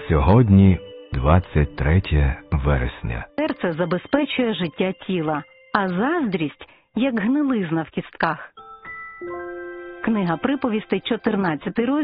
Сьогодні 23 вересня. Серце забезпечує життя тіла, а заздрість – як гнилизна в кістках. Книга приповістей, 14 розділ.